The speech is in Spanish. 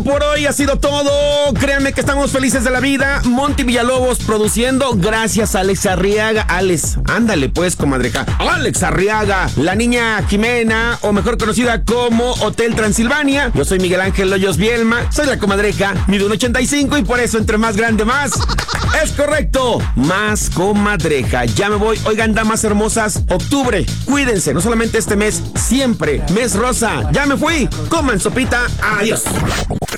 Por hoy ha sido todo. Créanme que estamos felices de la vida. Monty Villalobos produciendo. Gracias a Alex Arriaga. Alex, ándale pues, comadreja. Alex Arriaga. La niña Jimena, o mejor conocida como Hotel Transilvania. Yo soy Miguel Ángel Hoyos Bielma. Soy la comadreja. Mido 1.85 y por eso entre más grande más. Es correcto. Más comadreja. Ya me voy. Oigan, damas hermosas. Octubre. Cuídense. No solamente este mes. Siempre. Mes rosa. Ya me fui. Coman sopita. Adiós.